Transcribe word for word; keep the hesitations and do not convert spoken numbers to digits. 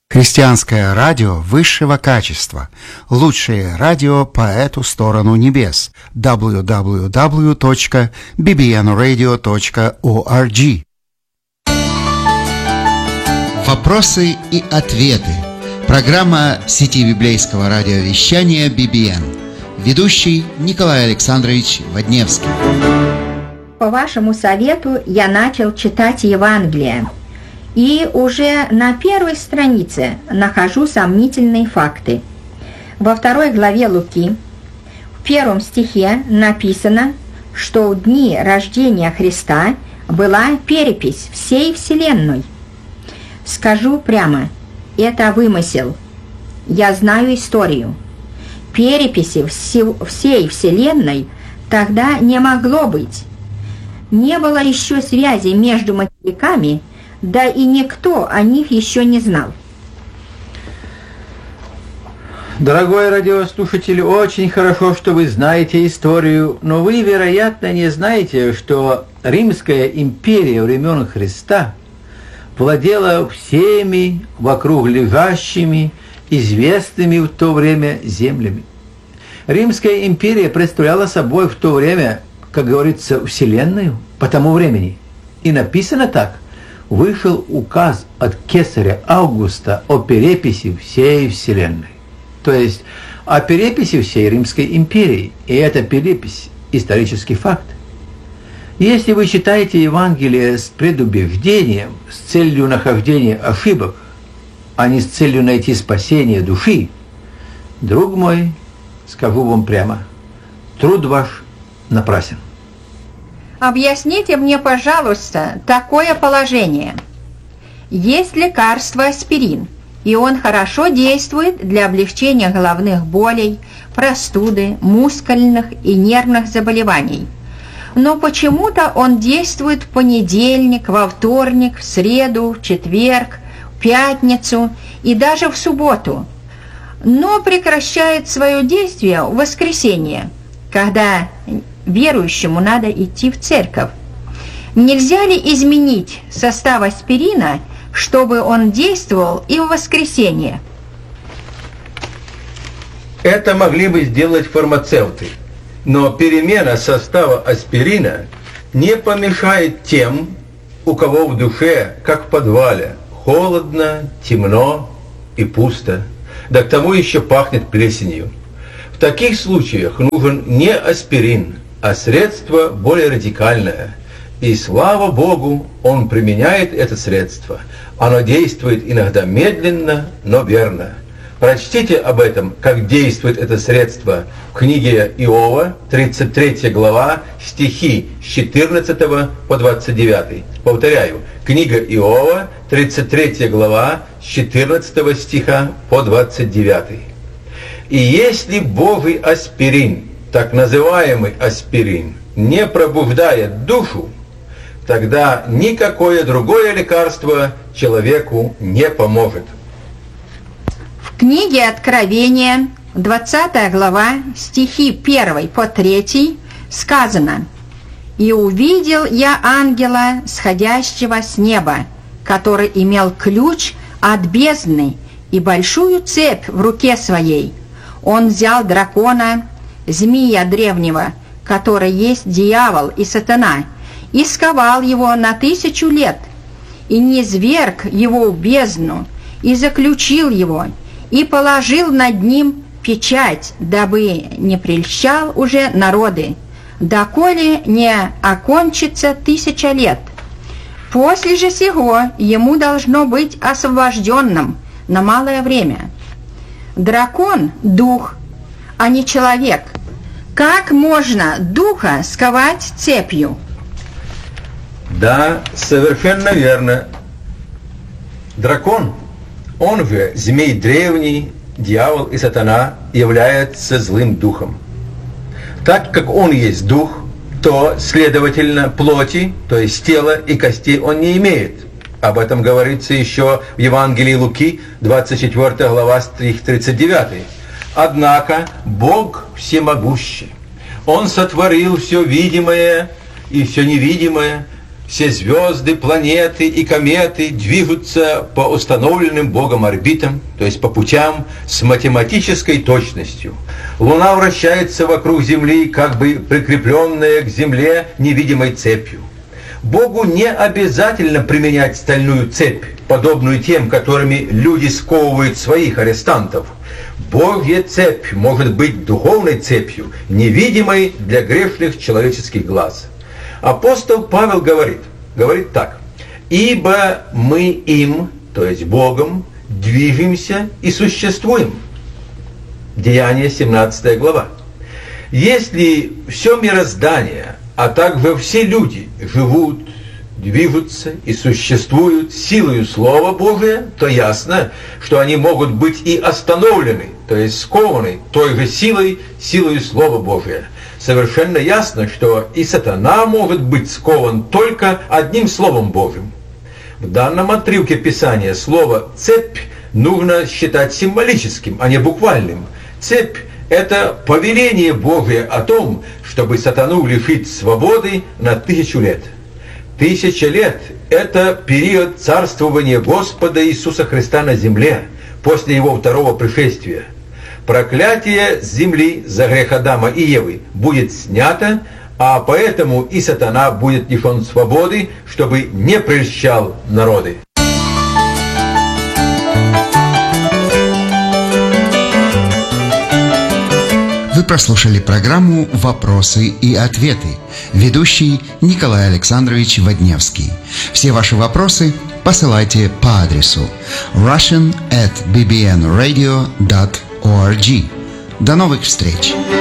Христианское радио высшего качества. Лучшее радио по эту сторону небес. дабл ю дабл ю дабл ю точка би би эн радио точка орг. Вопросы и ответы. Программа сети библейского радиовещания би би эн. Ведущий Николай Александрович Водневский. По вашему совету я начал читать Евангелие. И уже на первой странице нахожу сомнительные факты. Во второй главе Луки, в первом стихе написано, что в дни рождения Христа была перепись всей Вселенной. Скажу прямо, это вымысел. Я знаю историю. Переписи всей Вселенной тогда не могло быть. Не было еще связи между материками, да и никто о них еще не знал. Дорогой радиослушатель, очень хорошо, что вы знаете историю, но вы, вероятно, не знаете, что Римская империя времен Христа владела всеми вокруг лежащими, известными в то время землями. Римская империя представляла собой в то время, как говорится, Вселенную по тому времени. И написано так: вышел указ от кесаря Августа о переписи всей Вселенной. То есть о переписи всей Римской империи. И эта перепись – исторический факт. Если вы читаете Евангелие с предубеждением, с целью нахождения ошибок, а не с целью найти спасение души, друг мой, скажу вам прямо, труд ваш напрасен. Объясните мне, пожалуйста, такое положение. Есть лекарство аспирин, и он хорошо действует для облегчения головных болей, простуды, мускульных и нервных заболеваний. Но почему-то он действует в понедельник, во вторник, в среду, в четверг, в пятницу и даже в субботу, но прекращает свое действие в воскресенье, когда верующему надо идти в церковь. Нельзя ли изменить состав аспирина, чтобы он действовал и в воскресенье? Это могли бы сделать фармацевты, но перемена состава аспирина не помешает тем, у кого в душе, как в подвале, холодно, темно и пусто, да к тому еще пахнет плесенью. В таких случаях нужен не аспирин, а средство более радикальное. И слава Богу, он применяет это средство. Оно действует иногда медленно, но верно. Прочтите об этом, как действует это средство, в книге Иова, тридцать третья глава, стихи с четырнадцатого по двадцать девятый. Повторяю, книга Иова, тридцать третья глава, с четырнадцатого стиха по двадцать девятый. И если Божий аспирин, так называемый аспирин, не пробуждает душу, тогда никакое другое лекарство человеку не поможет. В книге Откровения, двадцатая глава, стихи первый по третий, сказано: «И увидел я ангела, сходящего с неба, который имел ключ от бездны и большую цепь в руке своей. Он взял дракона, змея древнего, который есть дьявол и сатана, и сковал его на тысячу лет, и низверг его в бездну, и заключил его, и положил над ним печать, дабы не прельщал уже народы, доколе не окончится тысяча лет. После же сего ему должно быть освобожденным на малое время». Дракон – дух, а не человек. Как можно духа сковать цепью? Да, совершенно верно. Дракон, он же змей древний, дьявол и сатана, является злым духом. Так как он есть дух, то, следовательно, плоти, то есть тела и костей он не имеет. Об этом говорится еще в Евангелии Луки, двадцать четвёртая глава, стих тридцать девятый. Однако Бог всемогущий. Он сотворил все видимое и все невидимое, все звезды, планеты и кометы движутся по установленным Богом орбитам, то есть по путям с математической точностью. Луна вращается вокруг Земли, как бы прикрепленная к Земле невидимой цепью. Богу не обязательно применять стальную цепь, подобную тем, которыми люди сковывают своих арестантов. Божья цепь может быть духовной цепью, невидимой для грешных человеческих глаз. Апостол Павел говорит, говорит так: «Ибо мы им, то есть Богом, движемся и существуем». Деяния, семнадцатая глава. Если все мироздание, а также все люди живут, движутся и существуют силою Слова Божия, то ясно, что они могут быть и остановлены, то есть скованы той же силой, силою Слова Божия. Совершенно ясно, что и сатана может быть скован только одним Словом Божьим. В данном отрывке Писания слово «цепь» нужно считать символическим, а не буквальным. Цепь – это повеление Божие о том, чтобы сатану лишить свободы на тысячу лет. Тысяча лет – это период царствования Господа Иисуса Христа на земле после Его второго пришествия. Проклятие с земли за грех Адама и Евы будет снято, а поэтому и сатана будет лишен свободы, чтобы не прельщал народы. Вы прослушали программу «Вопросы и ответы». Ведущий Николай Александрович Водневский. Все ваши вопросы посылайте по адресу russian at b b n radio dot org. До новых встреч!